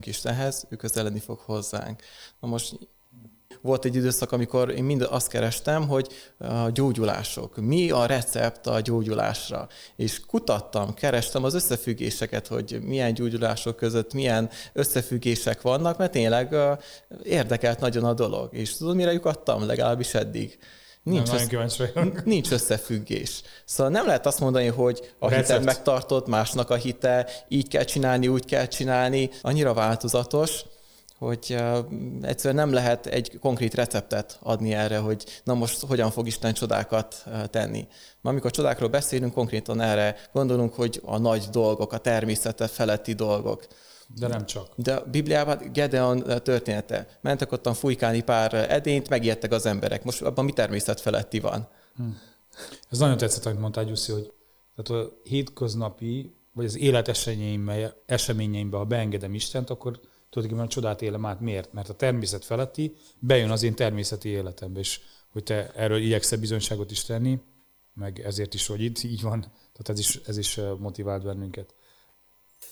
Istenhez, ő közeledni fog hozzánk. Na most volt egy időszak, amikor én mind azt kerestem, hogy a gyógyulások, mi a recept a gyógyulásra. És kutattam, kerestem az összefüggéseket, hogy milyen gyógyulások között milyen összefüggések vannak, mert tényleg érdekelt nagyon a dolog. És tudod, mire lyukadtam? Legalábbis eddig. Nincs összefüggés. Szóval nem lehet azt mondani, hogy a hited megtartott, másnak a hite, így kell csinálni, úgy kell csinálni. Annyira változatos, hogy egyszerűen nem lehet egy konkrét receptet adni erre, hogy na most hogyan fog Isten csodákat tenni. Ma amikor csodákról beszélünk, konkrétan erre gondolunk, hogy a nagy dolgok, a természete feletti dolgok. De nem csak. De a Bibliában Gedeon története. Mentek ottan fújkálni pár edényt, megijedtek az emberek. Most abban mi természet feletti van? Ez nagyon tetszett, amit mondtál, Gyuszi, hogy tehát a hétköznapi, vagy az élet eseményeimben, ha beengedem Istent, akkor tulajdonképpen a csodát élem át. Miért? Mert a természet feletti bejön az én természeti életembe, és hogy te erről igyekszel bizonyságot is tenni, meg ezért is, hogy itt így van, tehát ez is motivált bennünket.